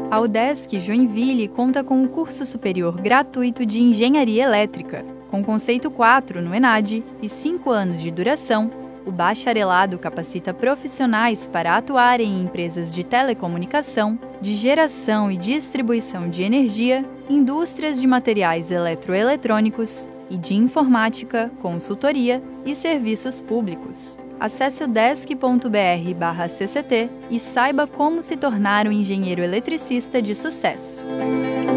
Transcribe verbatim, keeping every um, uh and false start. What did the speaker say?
A UDESC Joinville conta com o curso superior gratuito de Engenharia Elétrica, com conceito quatro no ENAD e cinco anos de duração. O bacharelado capacita profissionais para atuar em empresas de telecomunicação, de geração e distribuição de energia, indústrias de materiais eletroeletrônicos e de informática, consultoria e serviços públicos. Acesse udesc ponto br barra C C T e saiba como se tornar um engenheiro eletricista de sucesso.